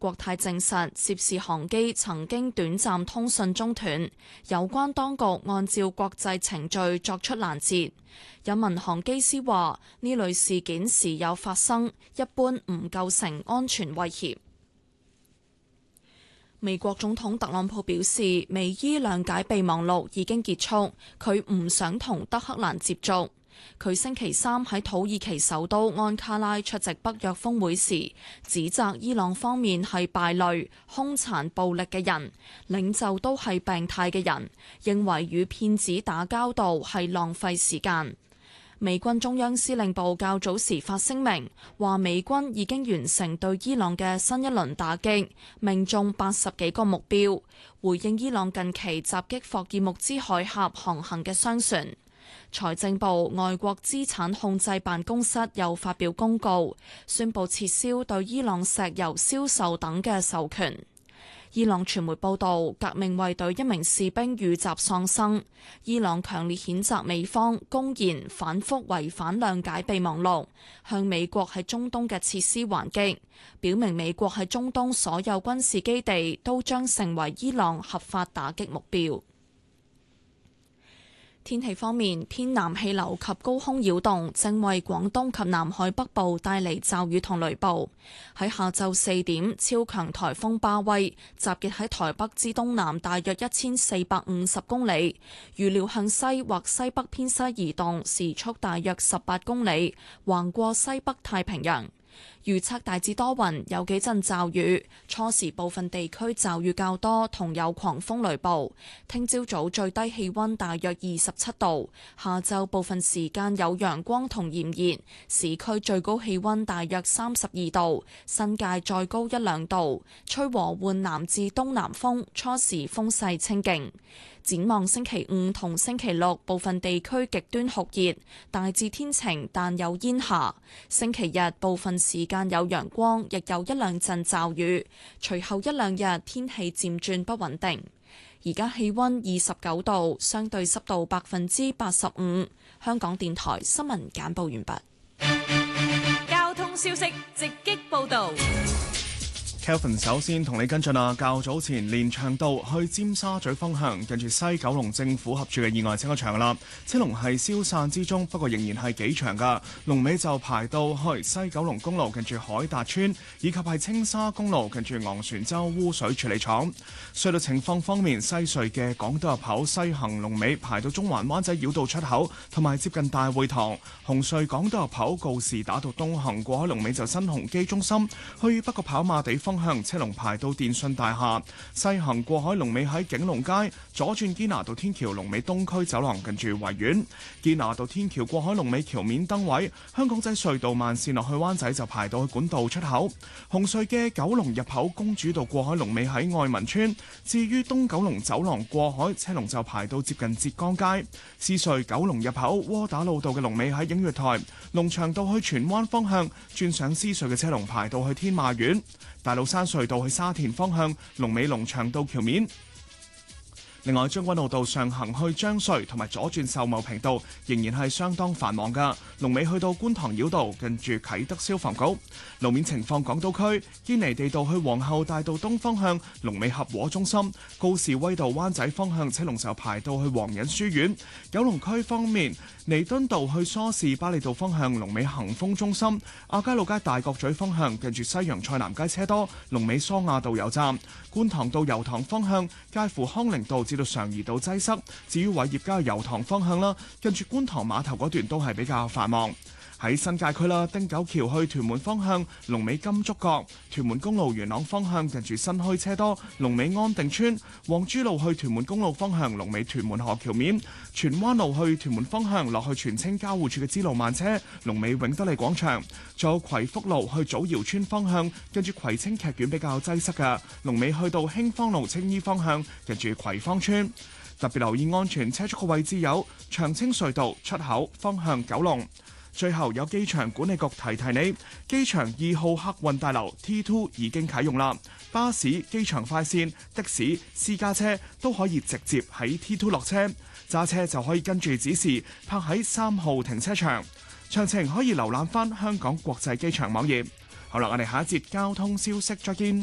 國泰證實涉事航機曾經短暫通訊中斷，有關當局按照國際程序作出攔截。有民航機師話：呢類事件時有發生，一般唔構成安全威脅。美國總統特朗普表示，美伊諒解備忘錄已經結束，佢唔想同德克蘭接觸。佢星期三喺土耳其首都安卡拉出席北約峰會時，指責伊朗方面係敗類、兇殘暴力嘅人，領袖都係病態嘅人，認為與騙子打交道係浪費時間。美軍中央司令部較早時發聲明，話美軍已經完成對伊朗嘅新一輪打擊，命中80幾個目標，回應伊朗近期襲擊霍爾木茲海峽航行嘅商船。財政部外國資產控制辦公室又發表公告，宣布撤銷對伊朗石油銷售等嘅授權。伊朗傳媒報道，革命衛隊一名士兵遇襲喪生。伊朗強烈譴責美方公然反覆違反諒解備忘錄，向美國喺中東嘅設施還擊，表明美國喺中東所有軍事基地都將成為伊朗合法打擊目標。天氣方面，偏南氣流及高空擾動正為廣東及南海北部帶嚟驟雨同雷暴。喺下晝4點，超強颱風巴威集結喺台北之東南大約1450公里，預料向西或西北偏西移動，時速大約18公里，橫過西北太平洋。預測大致多雲，有幾陣驟雨，初時部分地區驟雨較多，同有狂風雷暴。聽朝早最低氣溫大約27度，下晝部分時間有陽光同炎熱，市區最高氣溫大約32度，新界再高1-2度，吹和緩南至東南風，初時風勢清勁。展望星期五同星期六，部分地區極端酷熱，大致天晴但有煙霞。星期日部分時間有陽光，亦有1-2陣驟雨。隨後1-2日天氣漸轉不穩定。而家氣溫29度，相對濕度85%。香港電台新聞簡報完畢。 交通消息直擊報道。 Kelvin 首先同你跟進較早前連翔道去尖沙咀方向，近住西九龍政府合署嘅意外清咗場啦，車龍係消散之中，不過仍然係幾長噶，龍尾就排到去西九龍公路近住海達村，以及係青沙公路近住昂船洲污水處理廠。隧道情況方面，西隧嘅港島入口西行龍尾排到中環灣仔繞道出口，同埋接近大會堂。紅隧港島入口告士打道東行過海龍尾就新鴻基中心，去北角跑馬地方向車龍排到電訊大廈，西行過海龍尾喺景隆街，左轉堅拿道天橋龍尾東區走廊近住維園，堅拿道天橋過海龍尾橋面燈位，香港仔隧道慢線落去灣仔就排到去管道出口，紅隧嘅九龍入口公主道過海龍尾喺愛民村，至於東九龍走廊過海車龍就排到接近浙江街，獅隧九龍入口窩打老道嘅龍尾喺映月台，龍翔道去荃灣方向轉上獅隧嘅車龍排到去天馬苑，大老山隧道去沙田方向，龍尾龍翔道橋面。另外，將軍澳道上行去將隧同埋左轉秀茂坪道仍然係相當繁忙噶，龍尾去到觀塘繞道近住啟德消防局。路面情況，港島區堅尼地道去皇后大道東方向，龍尾合和中心；高士威道灣仔方向車龍就排到去皇仁書院。九龍區方面，彌敦道去梳士巴利道方向，龍尾恒豐中心；亞皆老街大角咀方向近住西洋菜南街車多，龍尾蘇亞道油站；觀塘道油塘方向介乎康寧道至到常怡道擠塞，至於偉業街油塘方向啦，近住觀塘碼頭嗰段都係比較繁忙。喺新界區啦，汀九橋去屯門方向，龍尾金竹角；屯門公路元朗方向近住新墟車多，龍尾安定村；黃珠路去屯門公路方向，龍尾屯門河橋面；荃灣路去屯門方向落去荃青交匯處嘅支路慢車，龍尾永德利廣場；仲有葵福路去祖堯村方向，近住葵青劇院比較擠塞嘅，龍尾去到興芳路青衣方向，近住葵芳村。特別留意安全車速嘅位置有長青隧道出口方向九龍。最後有機場管理局提提你，機場2號客運大樓 T2 已經啟用啦，巴士、機場快線、的士、私家車都可以直接喺 T2 落車，揸車就可以跟住指示泊喺3號停車場。詳情可以瀏覽返香港國際機場網頁。好啦，我哋下一節交通消息再見。